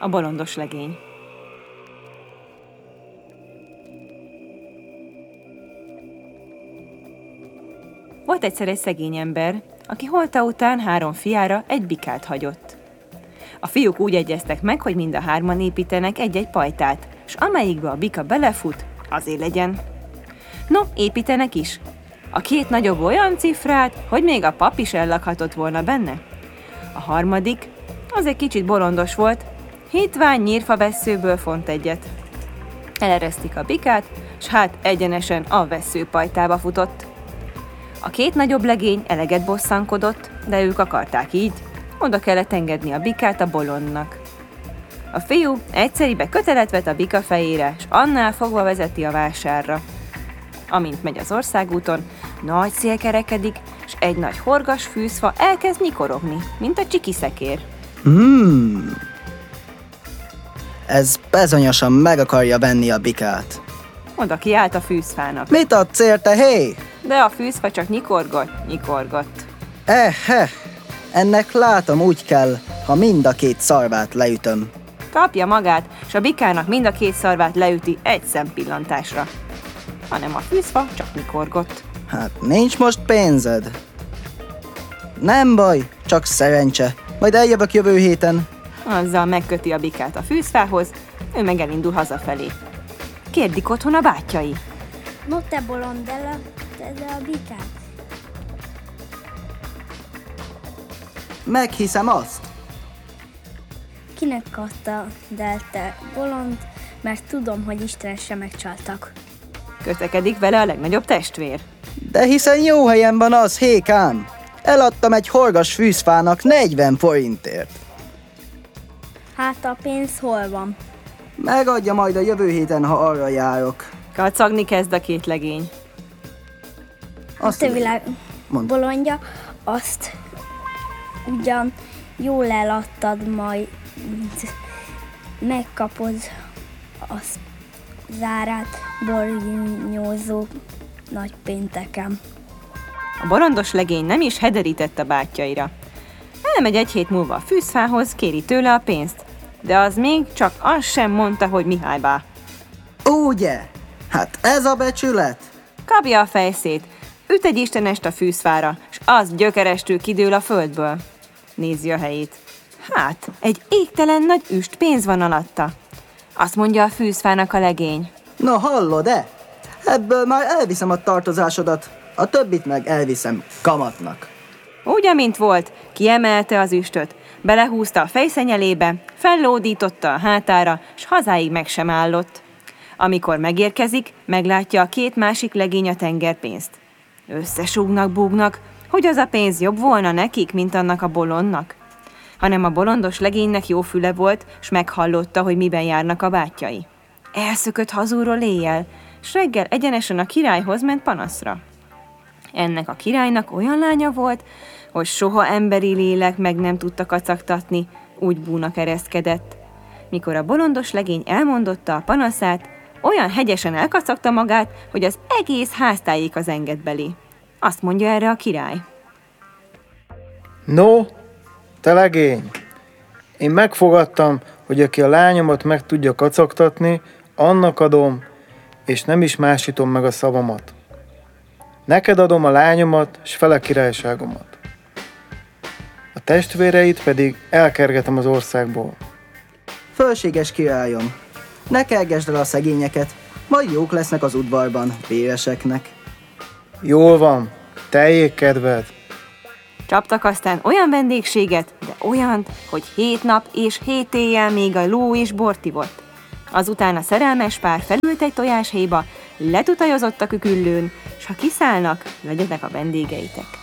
A bolondos legény. Volt egyszer egy szegény ember, aki holta után 3 fiára egy bikát hagyott. A fiúk úgy egyeztek meg, hogy mind a 3-an építenek egy-egy pajtát, s amelyikbe a bika belefut, azé legyen. No, építenek is. A 2 nagyobb olyan cifrát, hogy még a pap is ellakhatott volna benne. A 3. az egy kicsit bolondos volt, hitvány nyírfavesszőből font egyet. Eleresztik a bikát, s hát egyenesen a vesszőpajtába futott. A 2 nagyobb legény eleget bosszankodott, de ők akarták így, oda kellett engedni a bikát a bolondnak. A fiú egyszeribe kötelet vet a bika fejére, s annál fogva vezeti a vásárra. Amint megy az országúton, nagy szél kerekedik, s egy nagy horgas fűzfa elkezd nyikorogni, mint a csikiszekér. Ez bizonyosan meg akarja venni a bikát. Oda kiállt a fűzfának. Mit adsz érte, hé? De a fűzfa csak nyikorgott. Ennek látom úgy kell, ha mind a 2 szarvát leütöm. Kapja magát, s a bikának mind a 2 szarvát leüti egy szempillantásra. Hanem a fűzfa csak nyikorgott. Hát nincs most pénzed? Nem baj, csak szerencse. Majd eljövök jövő héten. Azzal megköti a bikát a fűzfához, ő meg elindul hazafelé. Kérdik otthon a bátyjai. No te bolond, de a bikát. Meghiszem azt. Kinek adta, de te bolond, mert tudom, hogy Isten sem megcsaltak. Kötekedik vele a legnagyobb testvér. De hiszen jó helyen van az, hékám. Eladtam egy horgas fűzfának 40 forintért. Hát a pénz hol van? Megadja majd a jövő héten, ha arra járok. Kacagni kezd a 2 legény. Azt A világ mondd. bolondja, azt ugyan jól eladtad, majd megkapod az zárát bornyózó nagy pénteken. A bolondos legény nem is hederített a bátyjaira. Elmegy 1 hét múlva a fűzfához, kéri tőle a pénzt, de az még csak azt sem mondta, hogy Mihály bá. Ugye? Hát ez a becsület? Kapja a fejszét, üt egy istenest a fűzfára, s az gyökerestül kidől a földből. Nézi a helyét. Hát, egy égtelen nagy üst pénz van alatta. Azt mondja a fűzfának a legény. No hallod-e? Ebből már elviszem a tartozásodat, a többit meg elviszem kamatnak. Úgy, amint volt, kiemelte az üstöt, belehúzta a fejszenyelébe, fellódította a hátára, s hazáig meg sem állott. Amikor megérkezik, meglátja a 2 másik legény a tengerpénzt. Összesúgnak-búgnak, hogy az a pénz jobb volna nekik, mint annak a bolondnak. Hanem a bolondos legénynek jó füle volt, s meghallotta, hogy miben járnak a bátyjai. Elszökött hazulról éjjel, s reggel egyenesen a királyhoz ment panaszra. Ennek a királynak olyan lánya volt, hogy soha emberi lélek meg nem tudta kacagtatni, úgy búnak ereszkedett. Mikor a bolondos legény elmondotta a panaszát, olyan hegyesen elkacagta magát, hogy az egész háztájék az engedbeli. Azt mondja erre a király. No, te legény! Én megfogadtam, hogy aki a lányomat meg tudja kacagtatni, annak adom, és nem is másítom meg a szavamat. Neked adom a lányomat, s fele királyságomat. A testvéreit pedig elkergetem az országból. Fölséges királyom, ne kergesd el a szegényeket, majd jók lesznek az udvarban, véreseknek. Jól van, teljék kedved. Csaptak aztán olyan vendégséget, de olyant, hogy 7 nap és 7 éjjel még a ló is bort ivott. Azután a szerelmes pár felült egy tojáshéjba, letutajozott a küküllőn, s ha kiszállnak, legyenek a vendégeitek.